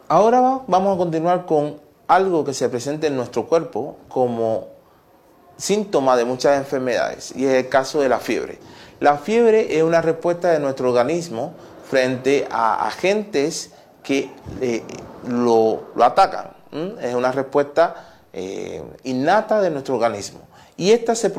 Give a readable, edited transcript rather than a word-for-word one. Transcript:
Ahora vamos a continuar con algo que se presenta en nuestro cuerpo como síntoma de muchas enfermedades, y es el caso de la fiebre. La fiebre es una respuesta de nuestro organismo frente a agentes que lo atacan. Es una respuesta innata de nuestro organismo. Y esta se